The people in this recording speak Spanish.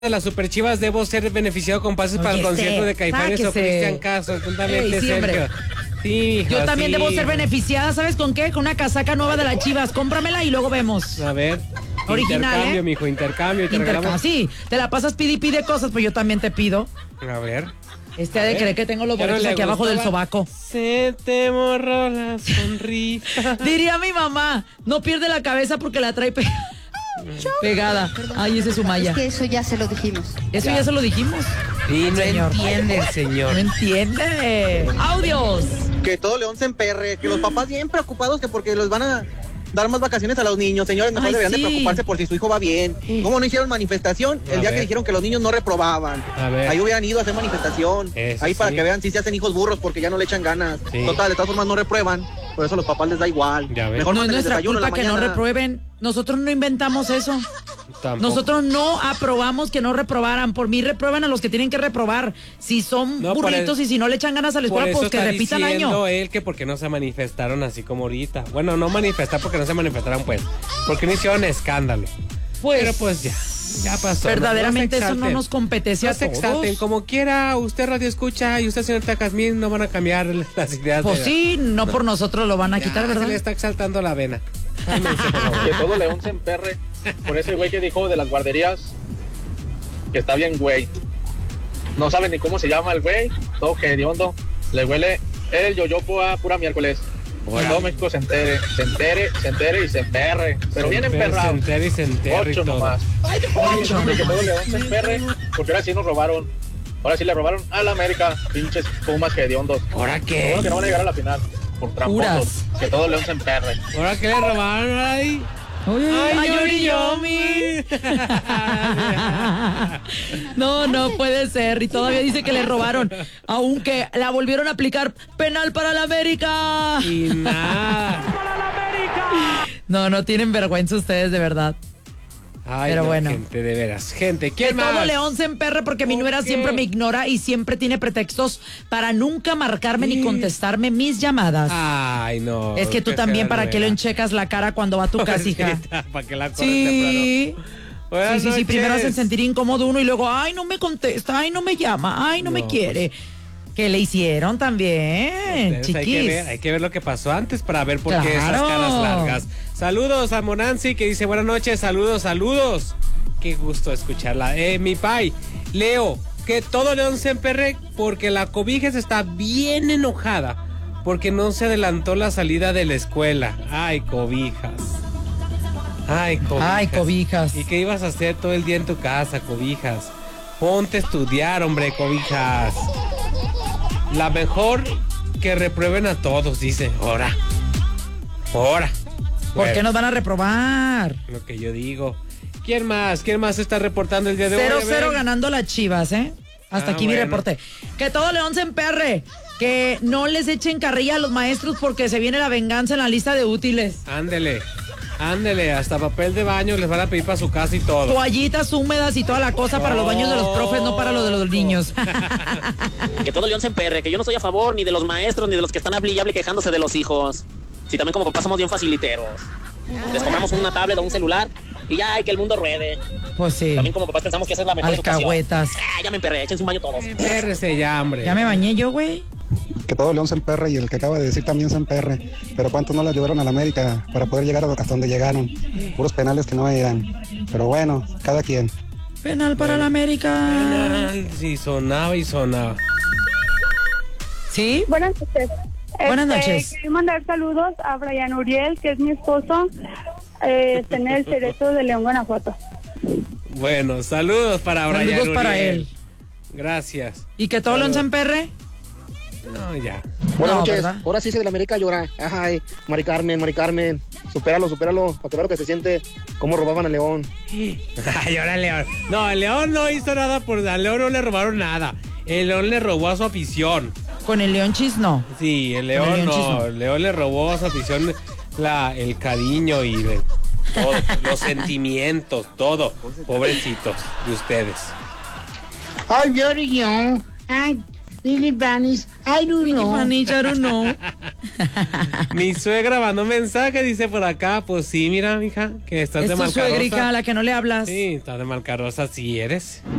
de las Superchivas debo ser beneficiado con pases para el concierto de Caifanes o Cristian Castro. Totalmente, Sergio. Sí, hija, yo también sí. debo ser beneficiada, ¿sabes con qué? Con una casaca nueva de las Chivas. Cómpramela y luego vemos. A ver. Original, intercambio, mijo, intercambio. Sí, te la pasas pide cosas, pues yo también te pido. A ver. Ha de creer que tengo los boletos aquí abajo del sobaco. Se te morró la sonrisa. Diría mi mamá, no pierde la cabeza porque la trae pegada. Ay, ese es su malla. Es que eso ya se lo dijimos. Eso ya se lo dijimos. Sí, no entiende el señor. No entiende. ¡Audios! Que todo León se emperre, que los papás bien preocupados que porque los van a dar más vacaciones a los niños. Señores, mejor deberían de preocuparse por si su hijo va bien. ¿Cómo no hicieron manifestación el día que dijeron que los niños no reprobaban? Ahí hubieran ido a hacer manifestación. Ahí para que vean si se hacen hijos burros porque ya no le echan ganas. Total, de todas formas no reprueban. Por eso a los papás les da igual. Mejor no es nuestra culpa que no reprueben. Nosotros no inventamos eso. Tampoco. Nosotros no aprobamos que no reprobaran. Por mí reprueban a los que tienen que reprobar. Si son burritos y si no le echan ganas a la escuela, pues que repitan año. Él que porque no se manifestaron así como ahorita. Bueno, no manifestar porque no se manifestaron, pues. Porque no hicieron escándalo. Pero pues ya pasó. Verdaderamente eso no nos compete a todos. Como quiera, usted radio escucha y usted, señorita Jazmín, no van a cambiar las ideas. Pues sí, no por nosotros lo van a quitar, ¿verdad? Se le está exaltando la vena. Que todo León se emperre por ese güey que dijo de las guarderías que está bien güey. No saben ni cómo se llama el güey, todo hediondo, le huele el yoyopo a pura miércoles. Todo México se entere y se emperre. Pero bien emperrado. Se entere 8 nomás. Que todo León se emperre, porque ahora sí nos robaron. Ahora sí le robaron a la América, pinches Pumas hediondos. ¿Ahora qué? Que no van a llegar a la final. Por tramposos. Que todo León se emperre. ¿Ahora qué le robaron ahí? ¡Ay, Yomi! No puede ser. Y todavía dice que le robaron. Aunque la volvieron a aplicar. ¡Penal para la América! Y nada. No tienen vergüenza ustedes, de verdad. Ay, pero bueno. Gente, de veras. Gente, ¿quién más? Todo León se emperre porque mi nuera siempre me ignora y siempre tiene pretextos para nunca marcarme ni contestarme mis llamadas. Ay, no. Es que tú también, ¿para qué le enchecas la cara cuando va a tu casa, hija? Para que la corres temprano. Sí, primero hacen sentir incómodo uno y luego, ay, no me contesta, ay, no me llama, ay, no me quiere. Pues, ¿qué le hicieron también, chiquis? Hay que ver lo que pasó antes para ver por qué esas caras largas. Saludos a Monanzi que dice buenas noches, saludos. Qué gusto escucharla. Mi pai, Leo, que todo León se emperre porque la Cobijas está bien enojada porque no se adelantó la salida de la escuela. Ay, Cobijas. ¿Y qué ibas a hacer todo el día en tu casa, Cobijas? Ponte a estudiar, hombre, Cobijas. La mejor que reprueben a todos, dice. Ahora. ¿Por qué nos van a reprobar? Lo que yo digo. ¿Quién más está reportando el día de hoy? 0-0 ganando las Chivas, ¿eh? Hasta aquí mi reporte. Que todo León se emperre. Que no les echen carrilla a los maestros porque se viene la venganza en la lista de útiles. Ándele, hasta papel de baño les van a pedir para su casa y todo. Toallitas húmedas y toda la cosa para los baños de los profes, no para los de los niños. Que todo León se emperre, que yo no estoy a favor ni de los maestros ni de los que están hable y hable quejándose de los hijos. Si también como papás somos bien faciliteros. Les compramos una tablet o un celular y ya hay que el mundo ruede. Pues sí. También como papás pensamos que esa es la mejor alcahuetas. Ya me emperré, échense un baño todos. Empérrese ya, hombre. Ya me bañé yo, güey. Que todo León se emperre y el que acaba de decir también se emperre. Pero ¿cuántos no le ayudaron a la América para poder llegar hasta donde llegaron? Puros penales que no eran. Pero bueno, cada quien. Penal para la América. Penal, sí, sonaba. ¿Sí? Buenas noches. Buenas noches. Quiero mandar saludos a Brian Uriel, que es mi esposo, en el Cerezo de León, Guanajuato. Bueno, saludos para Brian Uriel. Saludos para él. Gracias. ¿Y que todo León se emperre? No, ya. Buenas noches. ¿verdad? Ahora sí se de la América llora. Ay, Mari Carmen. Supéralo. Para que vea lo que se siente, cómo robaban a León. Ay, ahora León. No, el León no hizo nada a León no le robaron nada. El León le robó a su afición. Con el León Chis no. Sí, el León no. El León le robó a su afición el cariño y todo, los sentimientos, todo. Pobrecitos de ustedes. Ay, yo. Ay, Lily Vanis, I don't know. Vanis, I don't know. Mi suegra mandó un mensaje, dice por acá, pues sí, mira, mija, que estás de malcarosa. Es tu suegrita, a la que no le hablas. Sí, estás de malcarosa, sí eres.